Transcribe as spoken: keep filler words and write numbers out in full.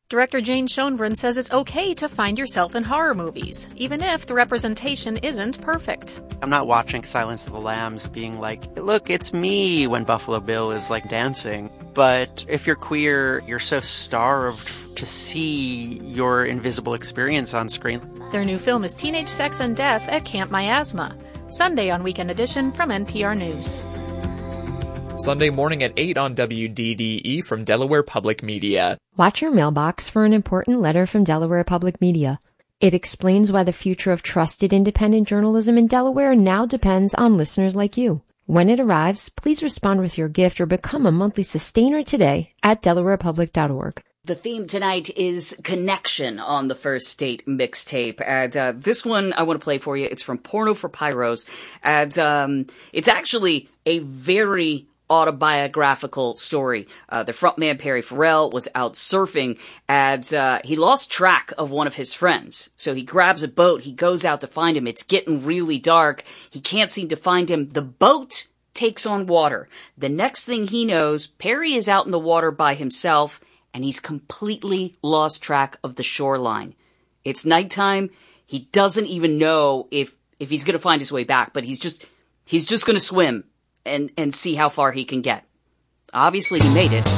Director Jane Schoenbrun says it's okay to find yourself in horror movies, even if the representation isn't perfect. I'm not watching Silence of the Lambs being like, look, it's me, when Buffalo Bill is like dancing. But if you're queer, you're so starved to see your invisible experience on screen. Their new film is Teenage Sex and Death at Camp Miasma, Sunday on Weekend Edition from N P R News. Sunday morning at eight on W D D E from Delaware Public Media. Watch your mailbox for an important letter from Delaware Public Media. It explains why the future of trusted independent journalism in Delaware now depends on listeners like you. When it arrives, please respond with your gift or become a monthly sustainer today at delaware public dot org. The theme tonight is Connection on the First State mixtape. And uh, this one I want to play for you. It's from Porno for Pyros. And um, it's actually a very autobiographical story. Uh, the frontman, Perry Farrell, was out surfing and uh, he lost track of one of his friends. So he grabs a boat. He goes out to find him. It's getting really dark. He can't seem to find him. The boat takes on water. The next thing he knows, Perry is out in the water by himself and he's completely lost track of the shoreline. It's nighttime. He doesn't even know if, if he's going to find his way back, but he's just, he's just going to swim and, and see how far he can get. Obviously, he made it.